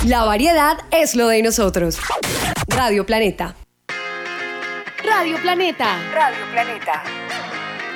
La variedad es lo de nosotros. Radio Planeta. Radio Planeta. Radio Planeta.